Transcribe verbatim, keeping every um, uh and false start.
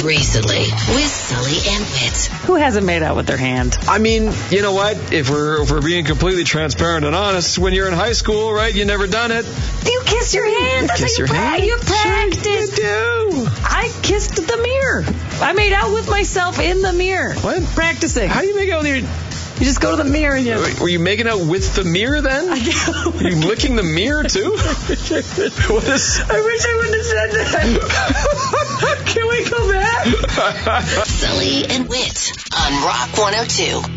recently with Sully and Whit. Who hasn't made out with their hand? I mean, you know what? If we're if we're being completely transparent and honest, when you're in high school, right, you never done it. You kiss your hand. You That's kiss how you your pra- hand? You practice. Sure you do. I kissed the mirror. I made out with myself in the mirror. What? Practicing. How do you make out with your... You just go to the mirror and you... Were you making out with the mirror then? I know. Are you licking the mirror too? What is... I wish I wouldn't have said that. Can we go back? Sully and Whit on Rock one oh two.